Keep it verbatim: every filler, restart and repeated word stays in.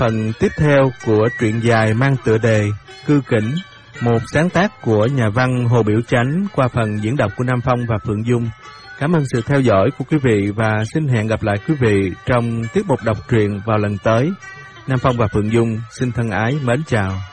Phần tiếp theo của truyện dài mang tựa đề Cư Kỉnh, một sáng tác của nhà văn Hồ Biểu Chánh qua phần diễn đọc của Nam Phong và Phượng Dung. Cảm ơn sự theo dõi của quý vị và xin hẹn gặp lại quý vị trong tiết mục đọc truyện vào lần tới. Nam Phong và Phượng Dung xin thân ái mến chào.